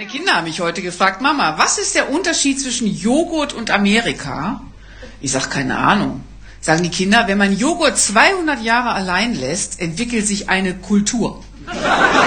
Die Kinder haben mich heute gefragt, Mama, was ist der Unterschied zwischen Joghurt und Amerika? Ich sag, keine Ahnung. Sagen die Kinder, wenn man Joghurt 200 Jahre allein lässt, entwickelt sich eine Kultur.